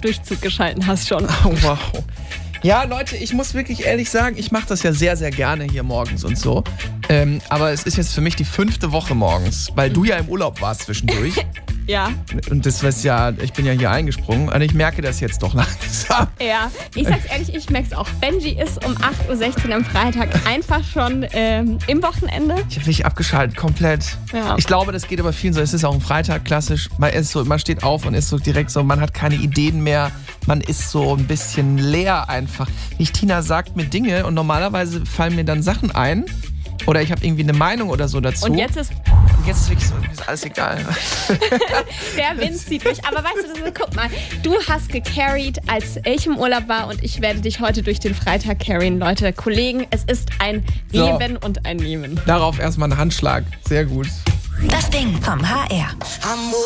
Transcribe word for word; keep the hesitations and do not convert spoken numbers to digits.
Durchzug geschalten hast schon. Oh, wow. Ja, Leute, ich muss wirklich ehrlich sagen, ich mache das ja sehr, sehr gerne hier morgens und so. Ähm, aber es ist jetzt für mich die fünfte Woche morgens, weil du ja im Urlaub warst zwischendurch. Ja. Und das was ja, ich bin ja hier eingesprungen und ich merke das jetzt doch langsam. Ja, ich sag's ehrlich, ich merk's auch. Benji ist um acht Uhr sechzehn am Freitag einfach schon ähm, im Wochenende. Ich habe mich abgeschaltet, komplett. Ja. Ich glaube, das geht aber vielen so. Es ist auch ein Freitag, klassisch. Man ist so, man steht auf und ist so direkt so, man hat keine Ideen mehr. Man ist so ein bisschen leer einfach. Nicht Tina sagt mir Dinge und normalerweise fallen mir dann Sachen ein. Oder ich habe irgendwie eine Meinung oder so dazu. Und jetzt ist... Und jetzt ist wirklich so, ist alles egal. Der Wind zieht durch. Aber weißt du, das ist, guck mal, du hast gecarried, als ich im Urlaub war und ich werde dich heute durch den Freitag carryen. Leute, Kollegen, es ist ein So. Geben und ein Nehmen. Darauf erstmal einen Handschlag. Sehr gut. Das Ding vom H R.